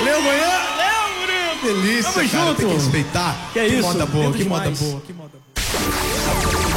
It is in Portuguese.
Valeu, amanhã. Valeu, Murilo. Delícia, Tamo cara, junto. tem que respeitar. Que é isso? Moda boa, Lindo que moda demais. boa, que moda boa.